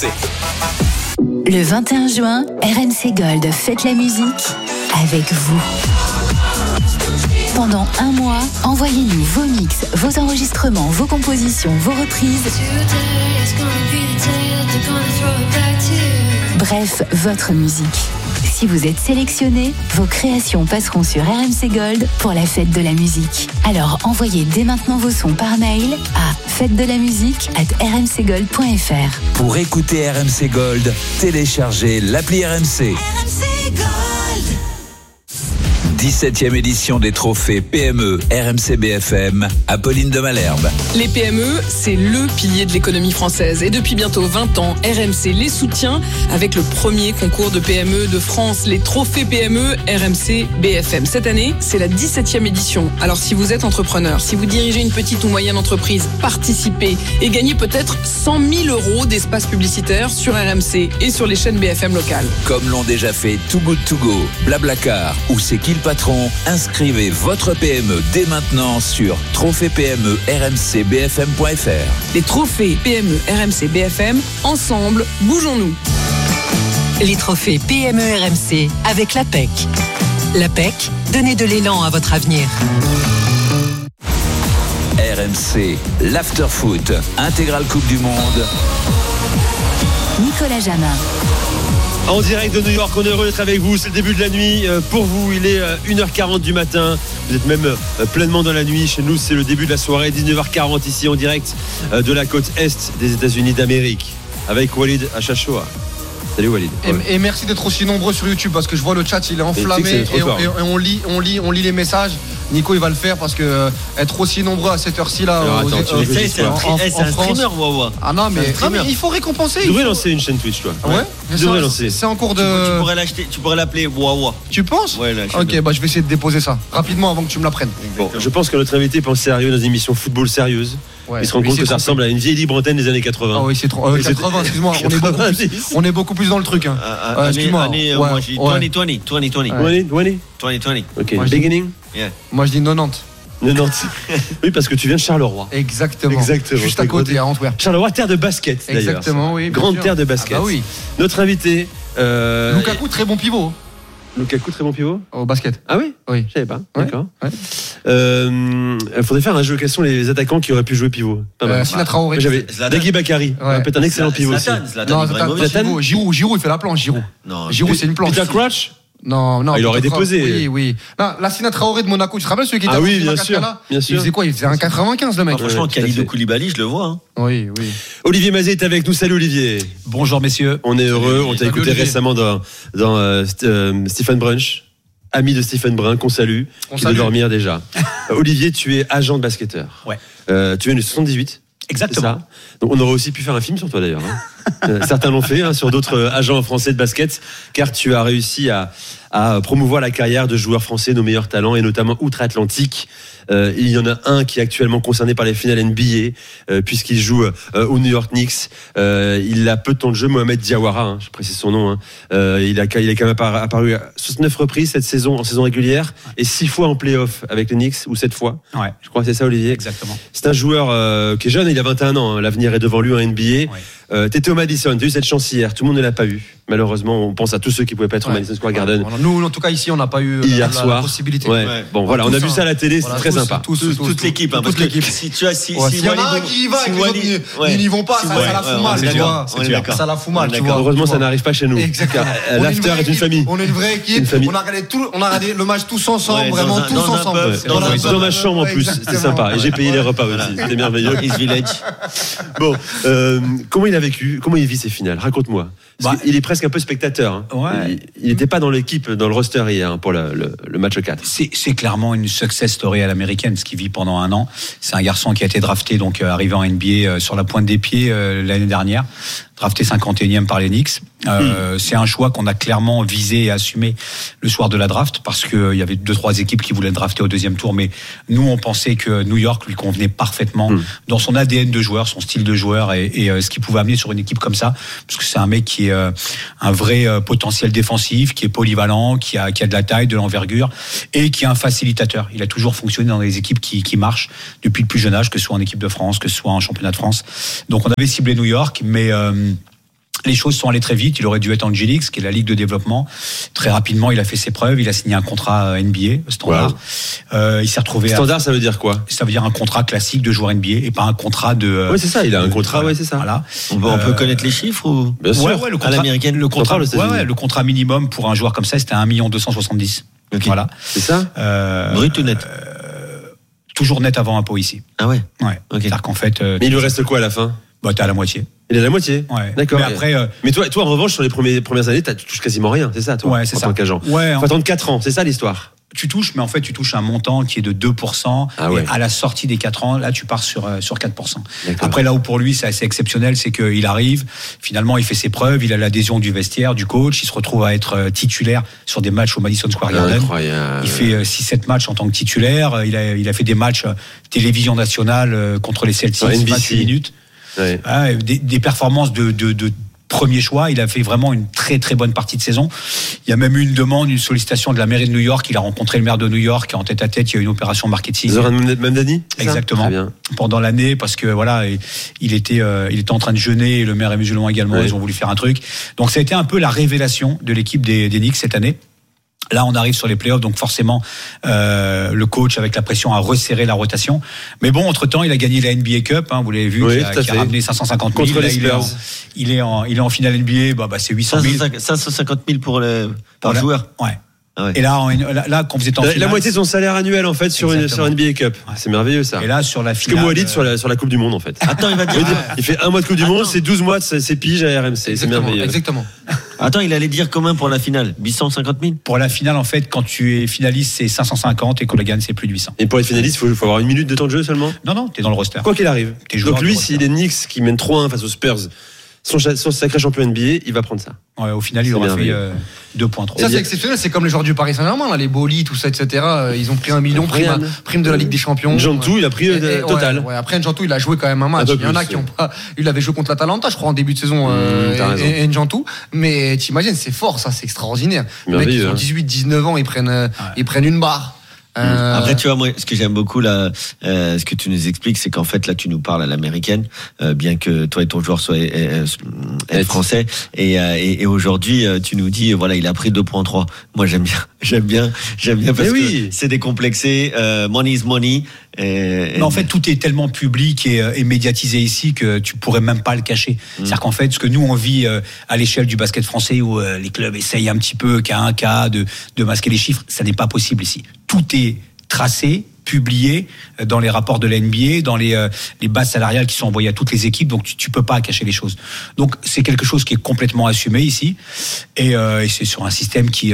Le 21 juin, RMC Gold fête la musique avec vous. Pendant un mois, envoyez-nous vos mix, vos enregistrements, vos compositions, vos reprises. Bref, votre musique. Si vous êtes sélectionné, vos créations passeront sur RMC Gold pour la fête de la musique. Alors envoyez dès maintenant vos sons par mail à fête-de-la-musique@rmcgold.fr. Pour écouter RMC Gold, téléchargez l'appli RMC. RMC Gold. 17e édition des trophées PME RMC BFM, Apolline de Malherbe. Les PME, c'est le pilier de l'économie française. Et depuis bientôt 20 ans, RMC les soutient avec le premier concours de PME de France, les trophées PME RMC BFM. Cette année, c'est la 17e édition. Alors si vous êtes entrepreneur, si vous dirigez une petite ou moyenne entreprise, participez et gagnez peut-être 100 000 € d'espace publicitaire sur RMC et sur les chaînes BFM locales. Comme l'ont déjà fait Too Good To Go, Blablacar ou C'est qui le patron, inscrivez votre PME dès maintenant sur trophées-PME-RMC-BFM.fr. Les trophées PME RMC BFM, ensemble, bougeons-nous. Les trophées PME RMC avec l'APEC. L'APEC, donnez de l'élan à votre avenir. RMC, l'Afterfoot, intégrale Coupe du Monde. Nicolas Jamin. En direct de New York, on est heureux d'être avec vous. C'est le début de la nuit. Pour vous, il est 1h40 du matin. Vous êtes même pleinement dans la nuit. Chez nous, c'est le début de la soirée. 19h40 ici en direct de la côte Est des États-Unis d'Amérique. Avec Walid Achachoua. Salut Walid. Et merci d'être aussi nombreux sur YouTube parce que je vois le chat, il est enflammé et on lit les messages. Nico, il va le faire parce que être aussi nombreux à cette heure-ci là. Alors, attends, c'est un streamer, Wawa. Ah non, mais il faut récompenser. Tu devrais lancer une chaîne Twitch, toi. Ouais. Tu devrais lancer. C'est en cours de. Tu pourrais l'acheter, tu pourrais l'appeler Wawa. Tu penses? Ouais, là. Ok, bah je vais essayer de déposer ça rapidement avant que tu me l'apprennes. Bon, je pense que notre invité pense sérieux dans une émission football sérieuse. Ouais, il se rend compte que ça ressemble à une vieille libre antenne des années 80. Ah oui, c'est trop. 80, excuse-moi, on est beaucoup plus dans le truc. Hein. Excuse-moi. Moi je dis 2020. Ok, beginning. Moi je dis 90. 90. Oui, parce que tu viens de Charleroi. Exactement. Juste à côté, à Antwerp. Charleroi, terre de basket, d'ailleurs. Exactement, oui. Grande terre de basket. Ah bah oui. Notre invité. Lukaku, très bon pivot. Lukaku, très bon pivot au basket. Ah oui? Oui. Je savais pas. Ouais. D'accord. Il faudrait faire un jeu. Quels sont les attaquants qui auraient pu jouer pivot? Pas mal. Sinatra Traoré. J'avais Dagui Bakary. Peut-être un excellent pivot aussi. Zlatan. Giroud, il fait la planche, Giroud. Giroud, c'est une planche. Peter Crouch? Non. Il aurait déposé. Oui. Non, la Sinatra Traoré de Monaco, tu te rappelles celui qui était oui, bien sûr. Il faisait quoi? Il faisait un 95, le mec. Franchement, Khalidou Koulibaly, je le vois. Oui. Olivier Mazet est avec nous. Salut Olivier. Bonjour messieurs. On est heureux. On t'a écouté récemment dans Stephen Brunch. Ami de Stephen Brun, qu'on salue. Qui doit dormir déjà. Olivier, tu es agent de basketteur. Ouais. Tu viens du 78. Exactement. Donc on aurait aussi pu faire un film sur toi d'ailleurs. Certains l'ont fait sur d'autres agents français de basket, car tu as réussi à promouvoir la carrière de joueurs français, nos meilleurs talents, et notamment outre-Atlantique. Il y en a un qui est actuellement concerné par les finales NBA, puisqu'il joue au New York Knicks. Il a peu de temps de jeu, Mohamed Diawara, je précise son nom. Il est quand même apparu à 69 reprises cette saison, en saison régulière, et 6 fois en play-off avec les Knicks, ou 7 fois. Ouais. Je crois que c'est ça, Olivier. Exactement. C'est un joueur qui est jeune, il a 21 ans. L'avenir est devant lui en NBA. Ouais. T'étais au Madison, t'as eu cette chance hier. Tout le monde ne l'a pas eu. Malheureusement, on pense à tous ceux qui pouvaient pas être au Madison Square Garden. Nous, en tout cas, ici, on n'a pas eu hier soir. La possibilité. Ouais. Bon, voilà, on a vu ça à la télé, c'est très sympa. Toute l'équipe, parce que si tu as s'il y en a un qui y va et que ils n'y vont pas, ça la fout mal, tu vois. Ça la fout mal, tu vois. Heureusement, ça n'arrive pas chez nous. L'after est une famille. On est une vraie équipe. On a regardé le match tous ensemble, vraiment tous ensemble. Dans ma chambre en plus, c'était sympa. Et j'ai payé les repas aussi. C'était merveilleux. Bon, comment il a vécu? Comment il vit ces finales? Raconte-moi. Il est presque un peu spectateur. Il n'était pas dans l'équipe, dans le roster hier pour le match 4. C'est clairement une success story à l'américaine, ce qu'il vit pendant un an. C'est un garçon qui a été drafté, donc arrivé en NBA sur la pointe des pieds l'année dernière. Drafté 51e par les Knicks. C'est un choix qu'on a clairement visé et assumé le soir de la draft, parce qu'il y avait 2-3 équipes qui voulaient le drafter au deuxième tour, mais nous on pensait que New York lui convenait parfaitement dans son ADN de joueur, son style de joueur et ce qu'il pouvait amener sur une équipe comme ça, parce que c'est un mec qui est un vrai potentiel défensif, qui est polyvalent, qui a de la taille, de l'envergure et qui est un facilitateur. Il a toujours fonctionné dans des équipes qui marchent depuis le plus jeune âge, que ce soit en équipe de France, que ce soit en championnat de France. Donc on avait ciblé New York, mais Les choses sont allées très vite. Il aurait dû être en G-League, qui est la ligue de développement. Très rapidement, il a fait ses preuves. Il a signé un contrat NBA standard. Wow. Il s'est retrouvé. Standard, ça veut dire quoi ? Ça veut dire un contrat classique de joueur NBA et pas un contrat de. Oui, c'est ça. Il a un contrat. Ouais, c'est ça. Voilà. On peut connaître les chiffres ou ? Bien sûr. Ouais, le contrat, à l'américaine. Le contrat minimum pour un joueur comme ça, c'était 1 270 000. Okay. Voilà. C'est ça. Brut ou net ? Toujours net avant impôt ici. Ah ouais. Ouais. Okay. C'est-à-dire qu'en fait. Mais il lui reste quoi à la fin ? Bah, t'es à la moitié. Il est à la moitié. Ouais. D'accord. Mais après. Mais toi, en revanche, sur les premières années, tu touches quasiment rien. C'est ça, toi. Ouais, c'est ça. En tant qu'agent. Ouais. Faut attendre 4 ans. C'est ça l'histoire. Tu touches, mais en fait, tu touches un montant qui est de 2%. Ah ouais. Et à la sortie des 4 ans, là, tu pars sur 4%. D'accord. Après, là où pour lui, c'est assez exceptionnel, c'est qu'il arrive, finalement, il fait ses preuves, il a l'adhésion du vestiaire, du coach, il se retrouve à être titulaire sur des matchs au Madison Square Garden. Incroyable. Il fait 6-7 matchs en tant que titulaire. Il a fait des matchs télévision nationale contre les Celtics, 28 minutes. Ouais. Des performances de premier choix. Il a fait vraiment une très très bonne partie de saison. Il y a même eu une sollicitation de la mairie de New York. Il a rencontré le maire de New York en tête à tête. Il y a eu une opération marketing. Zoran Mamdani. Exactement. Pendant l'année, parce que voilà, il était en train de jeûner. Et le maire est musulman également. Ouais. Ils ont voulu faire un truc. Donc ça a été un peu la révélation de l'équipe des Knicks cette année. Là, on arrive sur les playoffs, donc forcément, le coach avec la pression a resserré la rotation. Mais bon, entre-temps, il a gagné la NBA Cup, hein, vous l'avez vu, qui a ramené 550 000. Contre les Spurs. Il est en finale NBA, c'est 800 000. 550 000 par joueur. Ouais. Ah ouais. Et là, quand vous êtes en finale, la moitié de son salaire annuel en fait sur NBA Cup. Ouais. C'est merveilleux ça. Et là sur la finale, que Moualid sur la Coupe du Monde en fait. Attends, il va dire. Il fait un mois de Coupe du Monde, c'est 12 mois, c'est pige à RMC. C'est merveilleux. Exactement. Attends, il allait dire combien pour la finale ? 850 000 ? Pour la finale, en fait, quand tu es finaliste, c'est 550 et quand on la gagne, c'est plus de 800. Et pour être finaliste, il faut avoir 1 minute de temps de jeu seulement ? Non, t'es dans le roster. Quoi qu'il arrive. Donc lui, s'il est Knicks qui mène 3-1 face aux Spurs, son sacré champion NBA, il va prendre ça. Ouais, au final, il aura fait 2.3. Ça, c'est exceptionnel. C'est comme les joueurs du Paris Saint-Germain, là, les Boli, tout ça, etc. Ils ont pris 1 million, prime de la Ligue des Champions. Njantou, il a pris total. Ouais, après, Njantou, il a joué quand même un match. Il y en a qui ont pas. Il avait joué contre l'Atalanta, je crois, en début de saison. Njantou. Mais t'imagines, c'est fort, ça, c'est extraordinaire. Les mecs, ils ont 18, 19 ans, ils prennent une barre. Après, tu vois, moi, ce que j'aime beaucoup là, ce que tu nous expliques, c'est qu'en fait, là, tu nous parles à l'américaine, bien que toi et ton joueur soient français, et aujourd'hui, tu nous dis, voilà, il a pris 2.3. Moi, j'aime bien parce que c'est décomplexé. Money is money. Mais en fait, tout est tellement public et médiatisé ici que tu pourrais même pas le cacher. C'est-à-dire qu'en fait, ce que nous on vit à l'échelle du basket français où les clubs essayent un petit peu cas un cas de masquer les chiffres, ça n'est pas possible ici. Tout est tracé, publié dans les rapports de la NBA, dans les bases salariales qui sont envoyées à toutes les équipes, donc tu peux pas cacher les choses. Donc c'est quelque chose qui est complètement assumé ici, et c'est sur un système qui...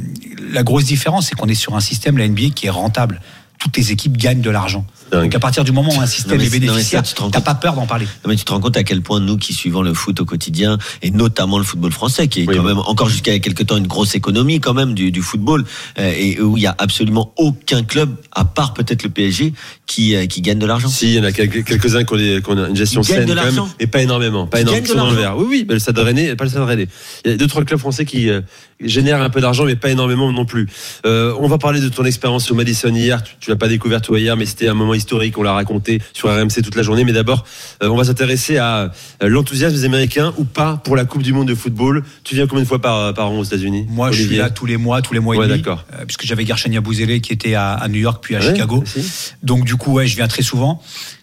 la grosse différence, c'est qu'on est sur un système, la NBA, qui est rentable. Toutes les équipes gagnent de l'argent. Donc à partir du moment où un système est bénéficiaire, t'as pas peur d'en parler. Non mais tu te rends compte à quel point nous qui suivons le foot au quotidien, et notamment le football français, qui est quand même encore jusqu'à il y a quelques temps une grosse économie quand même du football, et où il y a absolument aucun club, à part peut-être le PSG, qui gagne de l'argent. Si, il y en a quelques-uns qui ont une gestion saine quand même, et pas énormément. Pas énormément dans le vert. Oui, mais le Stade Rennais, pas le Stade Rennais. Il y a 2-3 clubs français qui génèrent un peu d'argent, mais pas énormément non plus. On va parler de ton expérience au Madison hier. Tu l'as pas découvert toi hier, mais c'était un moment historique. On l'a raconté sur RMC toute la journée. Mais d'abord, on va s'intéresser à l'enthousiasme des Américains ou pas pour la Coupe du Monde de football. Tu viens combien de fois par an aux États-Unis ? Moi, Olivier ? Je suis là tous les mois et demi. D'accord. Puisque j'avais Gershon Yabusele qui était à New York puis à Chicago. Donc du coup, je viens très souvent.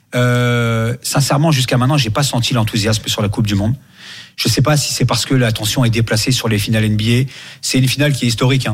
Sincèrement, jusqu'à maintenant, j'ai pas senti l'enthousiasme sur la Coupe du Monde. Je sais pas si c'est parce que l'attention est déplacée sur les finales NBA. C'est une finale qui est historique.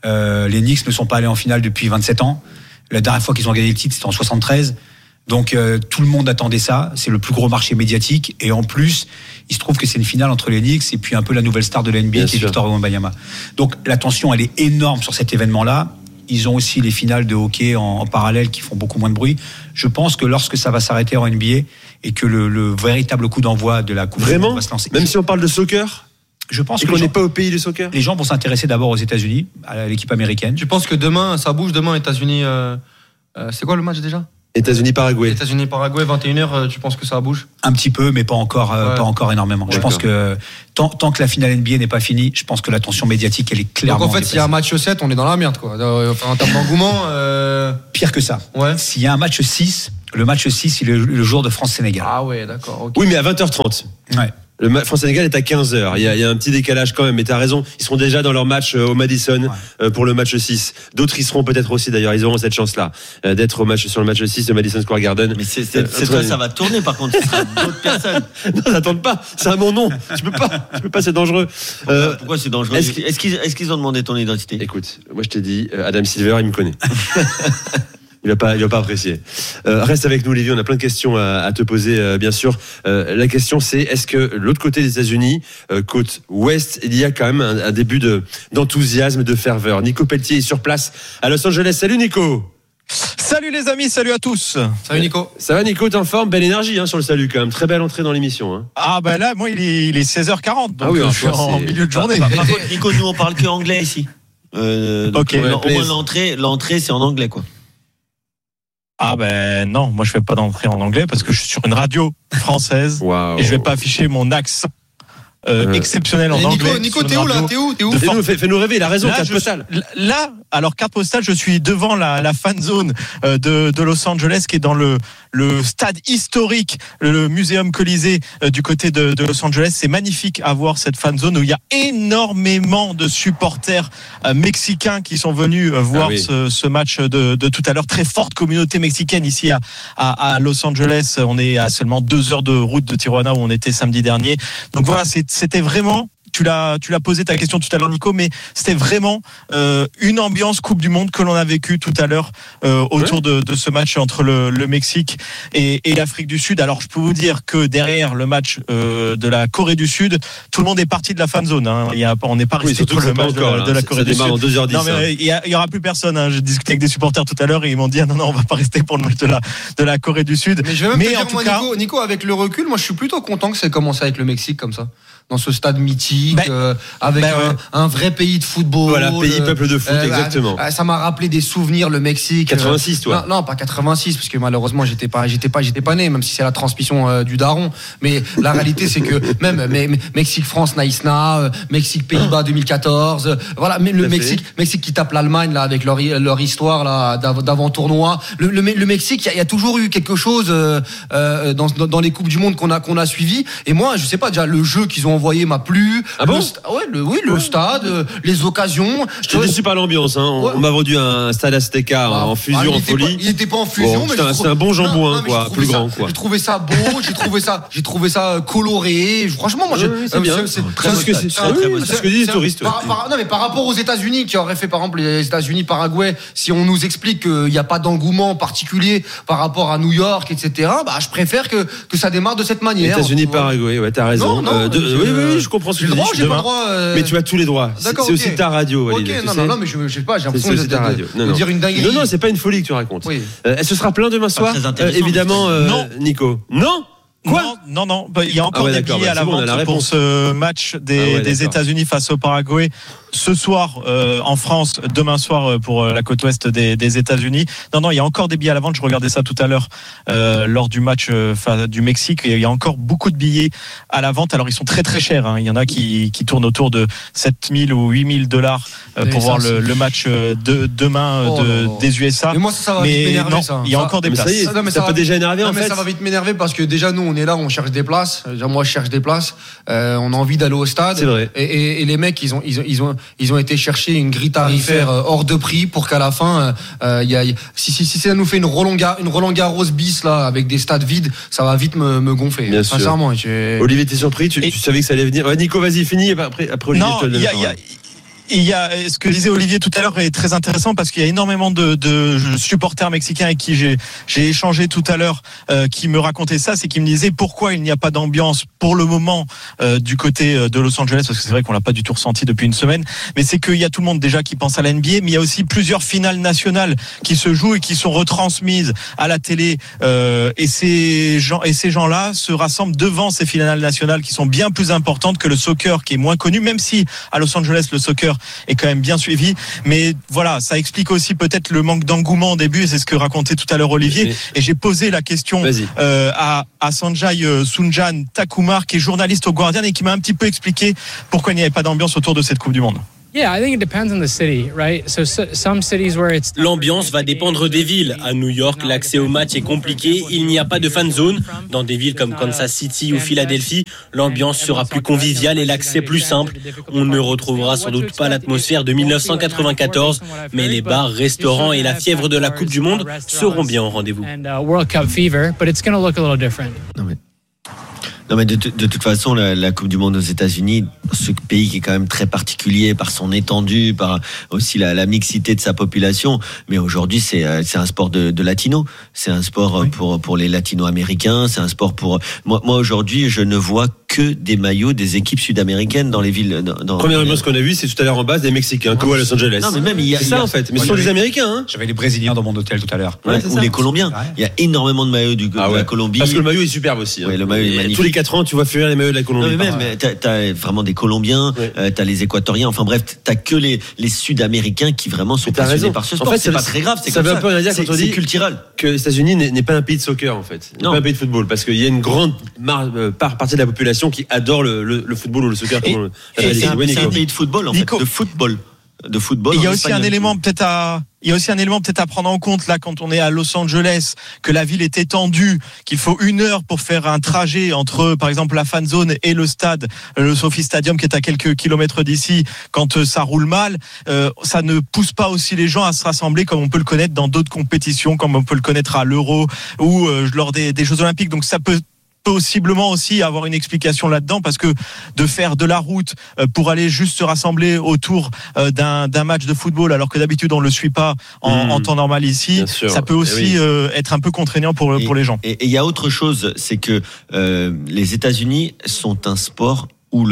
Les Knicks ne sont pas allés en finale depuis 27 ans. La dernière fois qu'ils ont gagné le titre, c'était en 73. Donc tout le monde attendait ça. C'est le plus gros marché médiatique. Et en plus, il se trouve que c'est une finale entre les Knicks et puis un peu la nouvelle star de la NBA qui est Victor Wembanyama. Donc l'attention, elle est énorme sur cet événement-là. Ils ont aussi les finales de hockey en parallèle qui font beaucoup moins de bruit. Je pense que lorsque ça va s'arrêter en NBA et que le véritable coup d'envoi de la Coupe du Monde va se lancer. Même si on parle de soccer, je pense qu'on n'est pas au pays du soccer. Les gens vont s'intéresser d'abord aux États-Unis, à l'équipe américaine. Tu penses que demain, ça bouge demain, États-Unis c'est quoi le match déjà ? États-Unis-Paraguay. États-Unis-Paraguay, 21h, tu penses que ça bouge ? Un petit peu, mais pas encore énormément. D'accord. Je pense que tant que la finale NBA n'est pas finie, je pense que l'attention médiatique, elle est clairement... Donc en fait, s'il y a un match 7, on est dans la merde, quoi. En termes d'engouement... Pire que ça. Ouais. S'il y a un match 6, le match 6, il est le jour de France-Sénégal. Ah ouais, d'accord. Okay. Oui, mais à 20h30. Ouais. Le France-Sénégal est à 15h. Il y a un petit décalage quand même, mais tu as raison. Ils seront déjà dans leur match au Madison pour le match 6. D'autres y seront peut-être aussi d'ailleurs. Ils auront cette chance-là d'être sur le match 6 de Madison Square Garden. Mais c'est toi, ça va tourner par contre. Ce sera d'autres personnes. Non, ça tourne pas. C'est à mon nom. Je peux pas. C'est dangereux. Pourquoi c'est dangereux? Est-ce qu'ils ont demandé ton identité? Écoute, moi je t'ai dit, Adam Silver, il me connaît. Il va pas apprécier. Reste avec nous, Olivier. On a plein de questions à te poser, bien sûr. La question, c'est est-ce que l'autre côté des États-Unis, côte ouest, il y a quand même un début d'enthousiasme, de ferveur. Nico Pelletier est sur place à Los Angeles. Salut Nico. Salut les amis, salut à tous. Salut Nico. Ça va Nico, t'es en forme? Belle énergie sur le salut quand même. Très belle entrée dans l'émission. Hein. Ah ben là, moi il est 16h40, donc je suis en milieu de journée. Par contre, Nico, nous on parle que anglais ici. Donc, au moins l'entrée c'est en anglais quoi. Ah ben non, moi je fais pas d'entrée en anglais parce que je suis sur une radio française et je vais pas afficher mon accent exceptionnel en anglais. Nico, t'es où là? T'es où? Fais-nous rêver, il a raison, carte postale. Là, alors carte postale, je suis devant la fan zone de Los Angeles qui est dans le stade historique, le Muséum Colisée du côté de Los Angeles. C'est magnifique à voir cette fan zone où il y a énormément de supporters mexicains qui sont venus voir ce match de tout à l'heure. Très forte communauté mexicaine ici à Los Angeles. On est à seulement 2 heures de route de Tijuana où on était samedi dernier. Donc voilà, c'était vraiment... Tu l'as posé ta question tout à l'heure Nico, mais c'était vraiment une ambiance Coupe du Monde que l'on a vécue tout à l'heure autour de ce match entre le Mexique et l'Afrique du Sud. Alors je peux vous dire que derrière le match de la Corée du Sud, tout le monde est parti de la fan zone. On n'est pas resté pour le match de la Corée du Sud. En 2h10, non mais il y aura plus personne. J'ai discuté avec des supporters tout à l'heure et ils m'ont dit non on va pas rester pour le match de la Corée du Sud. Mais je vais même te dire, en tout cas, Nico, avec le recul, moi je suis plutôt content que ça ait commencé avec le Mexique comme ça. Dans ce stade mythique, avec un vrai pays de football. Voilà, peuple de foot, exactement. Ça m'a rappelé des souvenirs, le Mexique. 86, toi? Non, pas 86, parce que malheureusement, j'étais pas né, même si c'est la transmission du daron. Mais la réalité, c'est que même Mexique-France, Naïsna, Mexique-Pays-Bas 2014, voilà, mais le Mexique qui tape l'Allemagne, là, avec leur histoire, là, d'avant-tournoi. Le Mexique, il y a toujours eu quelque chose, dans les Coupes du Monde qu'on a suivi. Et moi, je sais pas, déjà, le jeu qu'ils ont envoyé m'a plu. Ah bon? Le stade, les occasions. Je te dis pas l'ambiance. On m'a vendu un stade Azteca en fusion, en folie. Il était pas en fusion, mais c'est un bon jambon, quoi, plus grand, quoi. J'ai trouvé ça beau, j'ai trouvé ça coloré. Franchement, moi, c'est bien. C'est ce que disent les touristes. Non, mais par rapport aux États-Unis, qui auraient fait, par exemple, les États-Unis, Paraguay, si on nous explique qu'il n'y a pas d'engouement particulier par rapport à New York, etc., je préfère que ça démarre de cette manière. États-Unis, Paraguay, ouais, t'as raison. Oui, je comprends ce que tu dis. Mais tu as tous les droits. C'est aussi ta radio, Walid. Non, mais je sais pas, j'ai l'impression de dire une dinguerie. Non, c'est pas une folie que tu racontes. Ce sera plein demain soir, évidemment, Nico. Non? Quoi? Non. Il y a encore des billets à la vente pour ce match des États-Unis face au Paraguay. Ce soir en France, demain soir pour la côte ouest des États-Unis. Non, il y a encore des billets à la vente. Je regardais ça tout à l'heure lors du match du Mexique. Il y a encore beaucoup de billets à la vente. Alors ils sont très très chers. Il y en a qui tournent autour de 7 000 ou 8 000 $ pour voir le match de demain des USA. Mais moi ça va vite m'énerver. Il y a encore des places. Ça peut déjà énerver en fait. Ça va vite m'énerver parce que déjà nous on est là, on cherche des places. Moi je cherche des places. On a envie d'aller au stade. C'est vrai. Et les mecs ils ont été chercher une grille tarifaire hors de prix pour qu'à la fin, si ça nous fait une Roland Garros bis là avec des stades vides, ça va vite me gonfler. Bien sincèrement. Olivier, t'es surpris? Tu savais que ça allait venir? Nico, vas-y, finis. Après Olivier, je te le donne. Il y a ce que disait Olivier tout à l'heure est très intéressant parce qu'il y a énormément de supporters mexicains avec qui j'ai échangé tout à l'heure qui me racontaient ça, c'est qu'ils me disaient pourquoi il n'y a pas d'ambiance pour le moment du côté de Los Angeles, parce que c'est vrai qu'on l'a pas du tout ressenti depuis une semaine, mais c'est qu'il y a tout le monde déjà qui pense à la NBA, mais il y a aussi plusieurs finales nationales qui se jouent et qui sont retransmises à la télé et ces gens-là se rassemblent devant ces finales nationales qui sont bien plus importantes que le soccer qui est moins connu, même si à Los Angeles le soccer est quand même bien suivi, mais voilà, ça explique aussi peut-être le manque d'engouement au début, et c'est ce que racontait tout à l'heure Olivier. Et j'ai posé la question à Sanjay Sunjan Takumar, qui est journaliste au Guardian et qui m'a un petit peu expliqué pourquoi il n'y avait pas d'ambiance autour de cette Coupe du Monde. L'ambiance va dépendre des villes. À New York, l'accès au match est compliqué. Il n'y a pas de fan zone. Dans des villes comme Kansas City ou Philadelphie, l'ambiance sera plus conviviale et l'accès plus simple. On ne retrouvera sans doute pas l'atmosphère de 1994, mais les bars, restaurants et la fièvre de la Coupe du Monde seront bien au rendez-vous. Non mais de toute façon la Coupe du Monde aux États-Unis, ce pays qui est quand même très particulier par son étendue, par aussi la mixité de sa population, mais aujourd'hui c'est un sport de latino, c'est un sport pour les latino-américains, c'est un sport pour moi aujourd'hui je ne vois que des maillots des équipes sud-américaines dans les villes. Première image qu'on a vue, c'est tout à l'heure en base des Mexicains, comme à Los Angeles. Non, mais même c'est ça en fait. Mais ce sont des Américains. Hein. J'avais les Brésiliens dans mon hôtel tout à l'heure. Ou les Colombiens. Ouais. Il y a énormément de maillots de la Colombie. Parce que le maillot est superbe aussi. Ouais, le maillot est magnifique. Tous les 4 ans, tu vois fleurir les maillots de la Colombie. Non, mais même, t'as vraiment des Colombiens, t'as les Équatoriens. Enfin bref, t'as que les Sud-Américains qui vraiment sont passionnés par ce sport. En fait, c'est pas très grave. C'est comme ça. Ça veut un peu rien dire quand on dit culturel. Que les États-Unis n'est pas un pays de soccer en fait. N'est pas un pays de football, parce qu'il y a une grande partie de la population qui adore le football ou le soccer. C'est un pays de football en fait, de football. Il y a aussi un élément peut-être à prendre en compte là quand on est à Los Angeles, que la ville est étendue, qu'il faut 1 heure pour faire un trajet entre par exemple la fan zone et le stade, le Sophie Stadium qui est à quelques kilomètres d'ici. Quand ça roule mal, ça ne pousse pas aussi les gens à se rassembler comme on peut le connaître dans d'autres compétitions, comme on peut le connaître à l'Euro ou lors des Jeux Olympiques. Donc ça peut possiblement aussi avoir une explication là-dedans, parce que de faire de la route pour aller juste se rassembler autour d'un match de football alors que d'habitude on le suit pas en temps normal ici, ça peut aussi être un peu contraignant pour les gens. Et il y a autre chose, c'est que les États-Unis sont un sport où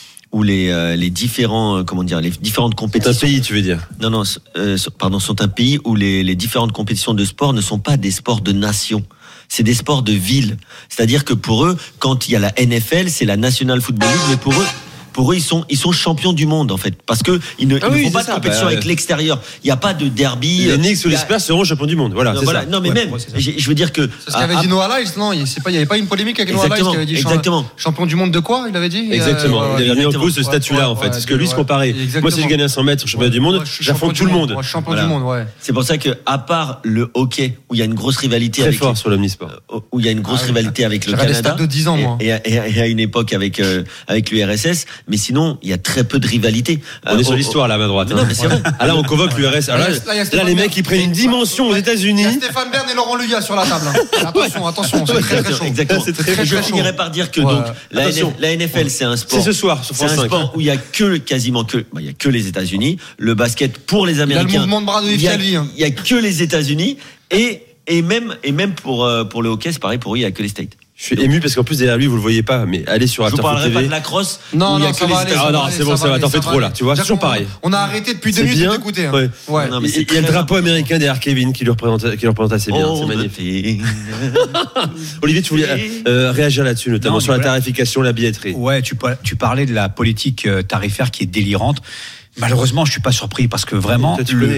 les différentes compétitions. C'est un pays, tu veux dire? Non, sont un pays où les différentes compétitions de sport ne sont pas des sports de nation. C'est des sports de ville. C'est-à-dire que pour eux, quand il y a la NFL, c'est la National Football League, mais pour eux, ils sont champions du monde en fait, parce que ils ne font pas de compétition avec l'extérieur. Il n'y a pas de derby. Les Knicks ou les Spurs seront champions du monde. Voilà, c'est ça. Non, mais je veux dire que. C'est ce qu'avait dit Noah Lyles, non? Il n'y avait pas une polémique avec Noah Lyles qui avait dit champion du monde de quoi? Il avait dit. Exactement. Il avait mis en cause ce statut-là en fait, parce que lui se comparait. Moi, si je gagne un 100 mètres championnat du monde, j'affronte tout le monde. Champion du monde, ouais. C'est pour ça que, à part le hockey, où il y a une grosse rivalité très fort sur l'omnisport, où il y a une grosse rivalité avec le Canada, de 10 ans, moi. Et à une époque avec l'URSS, mais sinon il y a très peu de rivalité. On est sur l'histoire là, à ma droite. Non, mais c'est vrai. Là, on convoque l'URSS. Là, les mecs, ils prennent une dimension aux États-Unis. Il y a Stéphane Bern et Laurent Luyat sur la table. Attention, c'est très chaud. Exactement. Je finirai par dire que donc la NFL, c'est un sport. C'est ce soir, sur France 5. C'est un sport où il y a il y a que les États-Unis. Le basket pour les Américains. Il y a le mouvement de bras de Yves Calvi. Il y a que les États-Unis et même pour le hockey, c'est pareil, pour eux, il y a que les States. Je suis ému parce qu'en plus derrière lui vous le voyez pas, mais allez sur After Foot TV. Je vous parlerai pas de la crosse. Non, ça va aller. Non, c'est bon, ça va. T'en fais trop là. Tu vois, c'est toujours pareil. On a arrêté depuis 2 minutes d'écouter. Ouais. Il y a le drapeau américain derrière Kevin qui le représente assez bien. C'est magnifique. Olivier, tu voulais réagir là-dessus, notamment sur la tarification, la billetterie. Ouais, tu parlais de la politique tarifaire qui est délirante. Malheureusement, je suis pas surpris parce que vraiment,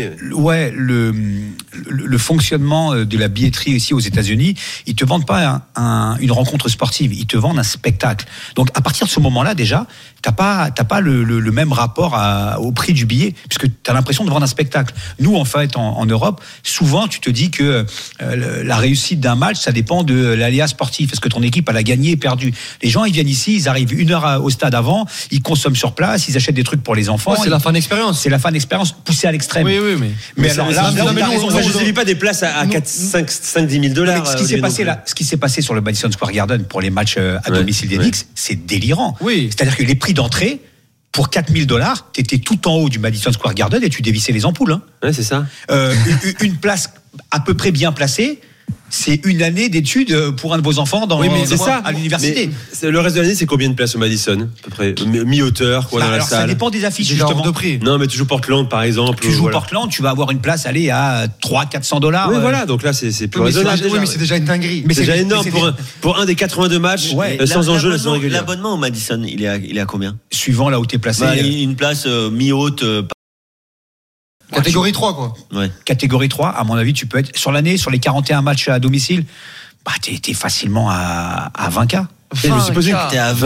le fonctionnement de la billetterie ici aux États-Unis, ils te vendent pas une rencontre sportive, ils te vendent un spectacle. Donc à partir de ce moment-là, déjà, t'as pas le même rapport au prix du billet, puisque t'as l'impression de vendre un spectacle. Nous, en fait, en Europe, souvent, tu te dis que la réussite d'un match, ça dépend de l'aléa sportif. Est-ce que ton équipe elle a gagné et perdu? Les gens, ils viennent ici, ils arrivent 1 heure au stade avant, ils consomment sur place, ils achètent des trucs pour les enfants. C'est la fan expérience. C'est la fan expérience poussée à l'extrême. Oui, mais alors là, je ne sais pas des places à 5-10 000 $. Ce qui s'est passé sur le Madison Square Garden pour les matchs à domicile des Knicks, c'est délirant. Oui. C'est-à-dire que les prix d'entrée, pour 4 000 $, t'étais tout en haut du Madison Square Garden et tu dévissais les ampoules. Hein. Ouais, c'est ça. Une place à peu près bien placée, c'est 1 année d'études pour un de vos enfants à l'université. Mais le reste de l'année, c'est combien de places au Madison? À peu près mi-hauteur, dans la salle. Ça dépend des affiches, justement. De prix. Non, mais tu joues Portland, par exemple. Tu joues Portland, tu vas avoir une place à 300-400 $. Oui, voilà. Donc là, c'est plus raisonnable. Oui, mais c'est déjà une dinguerie. Mais c'est déjà énorme pour un des 82 matchs sans enjeu la saison régulière. L'abonnement au Madison, il est à combien? Suivant là où t'es placé. Une place mi-haute. Catégorie 3, quoi. Ouais. Catégorie 3, à mon avis, tu peux être sur l'année, sur les 41 matchs à domicile, t'es facilement à 20K. T'es à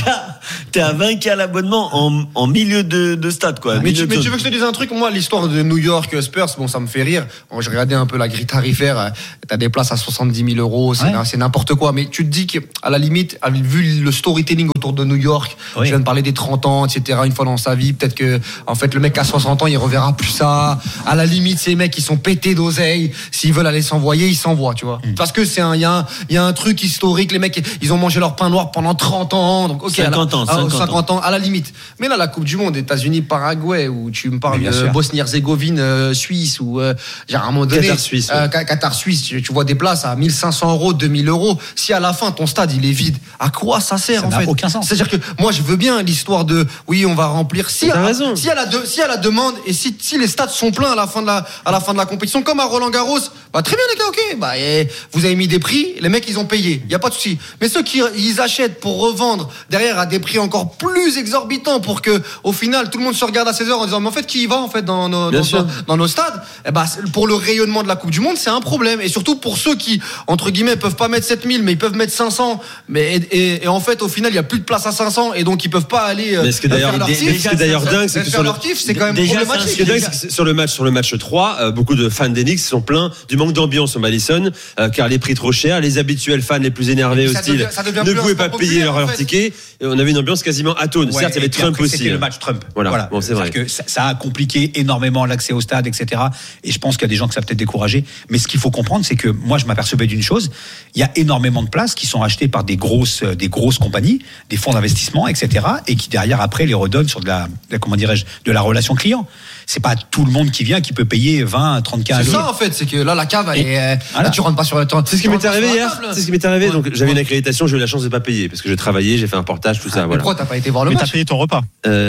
20K l'abonnement en milieu de stade, quoi. Mais tu veux que je te dise un truc? Moi, l'histoire de New York Spurs, bon, ça me fait rire. Bon, j'ai regardé un peu la grille tarifaire. T'as des places à 70 000 euros, c'est n'importe quoi. Mais tu te dis qu'à la limite, vu le storytelling autour de New York, je viens de parler des 30 ans, etc., une fois dans sa vie, peut-être que, en fait, le mec à 60 ans, il reverra plus ça. À la limite, ces mecs, ils sont pétés d'oseille. S'ils veulent aller s'envoyer, ils s'envoient, tu vois. Parce que il y a un truc historique. Les mecs, ils ont mangé leur pain noir pendant 30 ans. Donc, ok, 50 ans, à la limite. Mais là, la Coupe du Monde, États-Unis, Paraguay, où tu me parles de Bosnie-Herzégovine, Suisse, ou, à un moment donné. Qatar, Suisse, tu vois des places à 1500 euros, 2000 euros. Si à la fin, ton stade, il est vide, à quoi ça sert, en fait? Ça n'a aucun sens. C'est-à-dire que, moi, je veux bien l'histoire de, oui, on va remplir. Si à la demande, et si les stades sont pleins à la fin de la compétition, comme à Roland-Garros, bah, très bien, les gars, ok. Bah, vous avez mis des prix, les mecs, ils ont payé. Y a pas de souci. Mais ceux qui, ils achètent pour revendre derrière à des prix encore plus exorbitants pour que, au final, tout le monde se regarde à 16 heures en disant, mais en fait, qui y va, en fait, dans nos stades? Eh ben, pour le rayonnement de la Coupe du Monde, c'est un problème. Et surtout pour ceux qui, entre guillemets, peuvent pas mettre 7000, mais ils peuvent mettre 500. Et en fait, au final, il y a plus de place à 500 et donc ils peuvent pas aller, faire leur kiff. Ce qui est d'ailleurs dingue, c'est que c'est quand même problématique. Ce qui est dingue, c'est que sur le match 3, beaucoup de fans des Knicks sont pleins du manque d'ambiance au Madison, car les prix trop chers, les habituels fans les plus énervés, hostiles, ne pouvaient pas payer leur ticket. Et on avait une ambiance quasiment atone. Certes, il y avait Trump aussi. C'était le match Trump. Voilà. Bon, c'est vrai. Que ça a compliqué énormément l'accès au stade, etc. Et je pense qu'il y a des gens que ça a peut-être découragé. Mais ce qu'il faut comprendre, c'est que moi, je m'apercevais d'une chose. Il y a énormément de places qui sont achetées par des grosses compagnies, des fonds d'investissement, etc. Et qui derrière, après, les redonnent sur de la relation client. C'est pas tout le monde qui vient qui peut payer 20, 30 K. C'est ça, en fait. C'est que là, la cave, là, tu rentres pas sur le temps. C'est ce qui m'est arrivé hier. C'est ce qui m'est arrivé. Donc, j'avais une accréditation, j'ai eu la chance de pas payer parce que j'ai travaillé, j'ai fait un reportage, tout ça. Mais pourquoi t'as pas été voir le match? T'as payé ton repas.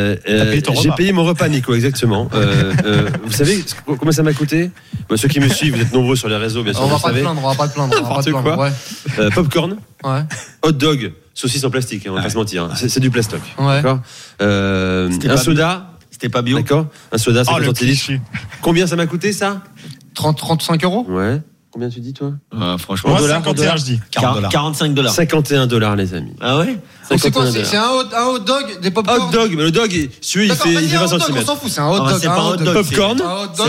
J'ai payé mon repas, Nico, exactement. Vous savez combien ça m'a coûté? Ceux qui me suivent, vous êtes nombreux sur les réseaux, bien sûr. On va pas te plaindre. Popcorn, hot dog, saucisse en plastique, on va pas se mentir. C'est du plastoc. D'accord. Un soda. C'était pas bio. D'accord. Un soda, 50 centilitres. Combien ça m'a coûté, ça? 35 euros. Ouais. Combien tu dis, toi? Franchement, 51, je dis. $45. 51 $, les amis. Ah ouais? C'est quoi? C'est un hot dog, des popcorn? Hot dog, mais le dog, il fait 20 cm. On s'en fout, c'est un hot dog. C'est pas un hot dog. Popcorn.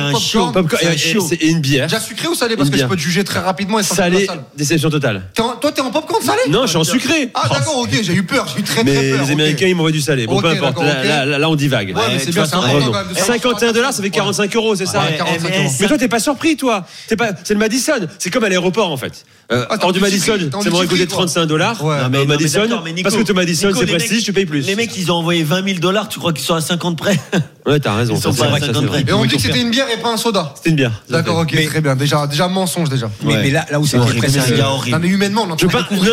Et une bière. Déjà sucré ou salé? Parce que je peux te juger très rapidement et salé, déception totale. Toi, t'es en popcorn salé? Non, je suis en sucré. Ah, d'accord, ok, j'ai eu peur, j'ai eu très peur. Mais les Américains, ils m'envoient du salé. Bon, peu importe. Là, on divague. Ouais, mais c'est bien, c'est important quand même. 51 $, ça fait 45 €, c'est ça? Mais toi, t'es pas surpris, toi. C'est le Madison. C'est comme à l'aéroport, en fait. Hors du Madison, ça m'aurait coûté 35 $. Madison, parce que ton Madison, c'est prestige, tu payes plus. Les mecs, ils ont envoyé 20 000 $, tu crois qu'ils sont à 50 près? Ouais, t'as raison. Ils sont pas à 50 près. Et on dit que c'était une bière et pas un soda. C'était une bière. D'accord, ok, très bien. Déjà mensonge déjà. Mais là où c'est très Non, mais humainement, non.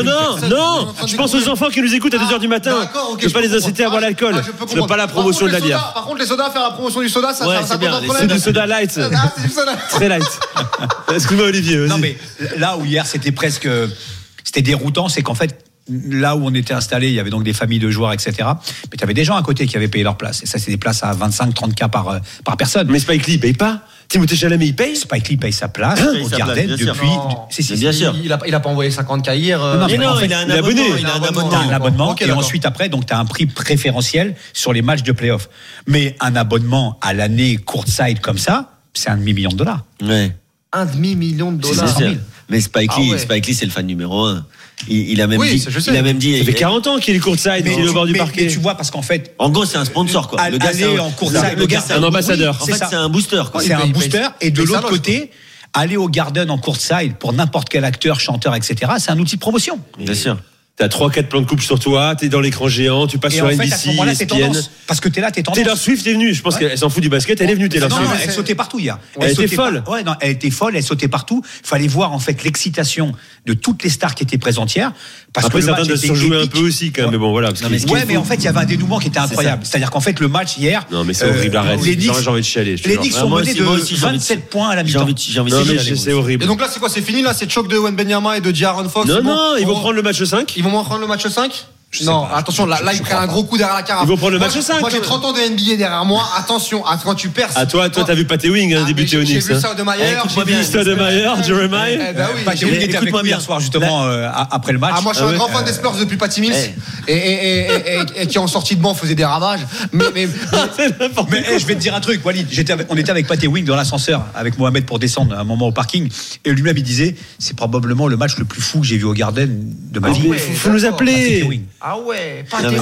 Je pense aux enfants qui nous écoutent à 2h du matin. Je veux pas les inciter à boire l'alcool. Je veux pas la promotion de la bière. Par contre, les sodas, faire la promotion du soda, ça c'est bien. C'est du soda light. C'est du soda. Très light. Excuse-moi, Olivier. Non, mais là où hier c'était déroutant, c'est qu'en fait, là où on était installé, il y avait donc des familles de joueurs, etc. Mais tu avais des gens à côté qui avaient payé leur place. Et ça, c'est des places à 25-30 K par personne. Mais Spike Lee, il paye pas. Timothée Chalamet, il paye. Spike Lee paye sa place au Garden depuis. C'est bien sûr. Il a pas envoyé 50 K hier. Il a un abonnement. T'as un abonnement. Et ensuite, après, donc, t'as un prix préférentiel sur les matchs de play-off. Mais un abonnement à l'année courtside comme ça, c'est $1,5 million. Ouais. $1,5 million. Mais Spike Lee, c'est le fan numéro 1. Il a même dit. Ça fait 40 ans qu'il est courtside, qu'il est au bord du parquet. Mais tu vois, parce qu'en fait. En gros, c'est un sponsor, quoi. Le gars, c'est un ambassadeur. En fait, c'est un booster, quoi. C'est un booster. Et de l'autre côté, aller au Garden en courtside pour n'importe quel acteur, chanteur, etc., c'est un outil de promotion. Bien sûr. T'as 3-4 plans de coupe sur toi, t'es dans l'écran géant, tu passes sur NBC, à ce moment-là, t'es tendance. Parce que t'es tendance. Taylor Swift est venue, je pense qu'elle s'en fout du basket, elle est venue, Taylor Swift. Non, elle sautait partout hier. Elle était folle. Ouais, non, elle était folle, elle sautait partout. Fallait voir, en fait, l'excitation de toutes les stars qui étaient présentes hier. Après, certains doivent surjouer un peu aussi, quand même, mais bon, voilà. Mais en fait, il y avait un dénouement qui était incroyable. C'est-à-dire qu'en fait, le match hier. Non, mais c'est horrible, arrête. J'ai envie de chialer. Les Knicks sont menés de 27 points à la mi-temps. J'ai envie de chialer. C'est horrible. Et donc là, c'est quoi? C'est fini, là? C'est choc de Wembanyama et de D'Aaron Fox? Non, ils vont prendre le match 5. Ils vont prendre le match 5? Non, attention, là, il prend un gros coup derrière la carafe. Ils vont prendre le match 5. Moi, j'ai 30 ans de NBA derrière moi. Attention, quand tu perces. Toi, t'as vu Patty Wing débuter au Knicks. J'ai vu Stoudemire. J'ai vu Stoudemire, Jeremiah. Patty Wing était avec moi hier soir, justement, après le match. Moi, je suis un grand fan des Spurs depuis Patty Mills. Et qui en sortie de banc faisait des ravages. Mais je vais te dire un truc, Walid. On était avec Patty Wing dans l'ascenseur, avec Mohamed pour descendre un moment au parking. Et lui-même, il disait, c'est probablement le match le plus fou que j'ai vu au Garden de ma vie. Faut nous appeler. Ah ouais,